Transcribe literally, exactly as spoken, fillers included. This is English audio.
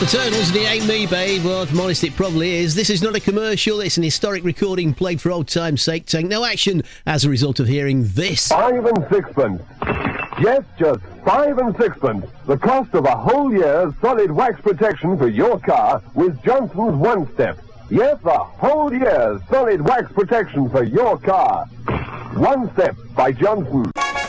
The Turtles and It Ain't Me, Babe. Well, if I'm honest, it probably is. This is not a commercial. It's an historic recording played for old time's sake. Take no action as a result of hearing this. Five and sixpence. Yes, just five and sixpence. The cost of a whole year's solid wax protection for your car with Johnson's One Step. Yes, a whole year's solid wax protection for your car. One Step by Johnson.